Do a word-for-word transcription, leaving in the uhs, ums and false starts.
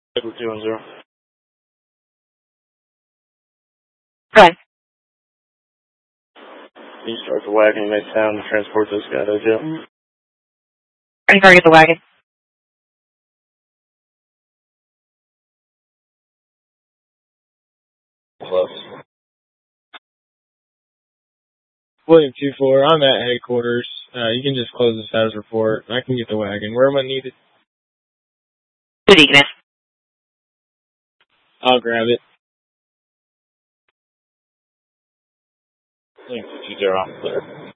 Edward two one zero. Go ahead. You start the wagon and make sound to transport this guy to jail. Are you going to get the wagon? Close. William two four, I'm at headquarters. Uh, you can just close the status report. I can get the wagon. Where am I needed? Good evening. I'll grab it. William two zero.